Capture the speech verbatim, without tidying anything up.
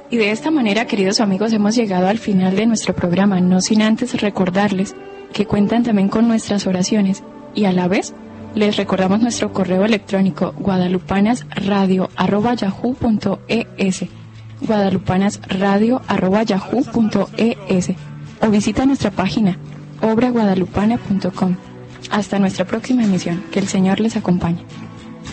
Y de esta manera, queridos amigos, hemos llegado al final de nuestro programa, no sin antes recordarles que cuentan también con nuestras oraciones y a la vez les recordamos nuestro correo electrónico guadalupanasradio arroba yahoo punto es, guadalupanasradio arroba yahoo punto es, o visita nuestra página obra guadalupana punto com. Hasta nuestra próxima emisión. Que el Señor les acompañe.